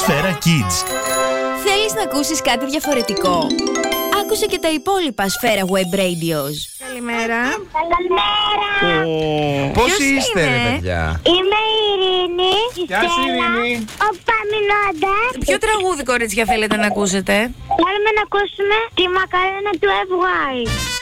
Σφαίρα Kids. Θέλεις να ακούσεις κάτι διαφορετικό? Άκουσε και τα υπόλοιπα Σφαίρα Web Radios. Καλημέρα. Καλημέρα. Πώς Ποιος είστε, είναι? ρε παιδιά? Είμαι η Ειρήνη. Γεια σου, Ειρήνη. Ο Παμινώντας. Ποιο τραγούδι, κορίτσια, θέλετε να ακούσετε? Θέλουμε να ακούσουμε τη μακαρένα του FY.